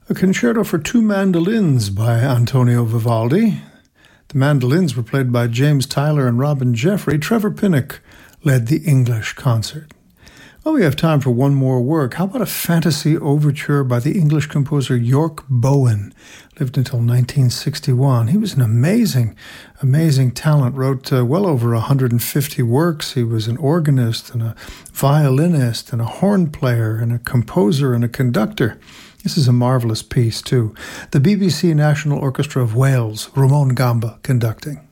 A concerto for two mandolins by Antonio Vivaldi. The mandolins were played by James Tyler and Robin Jeffrey. Trevor Pinnock led the English concert. Well, we have time for one more work. How about a fantasy overture by the English composer York Bowen? Lived until 1961. He was an amazing talent. Wrote well over 150 works. He was an organist and a violinist and a horn player and a composer and a conductor. This is a marvelous piece, too. The BBC National Orchestra of Wales, Ramon Gamba conducting.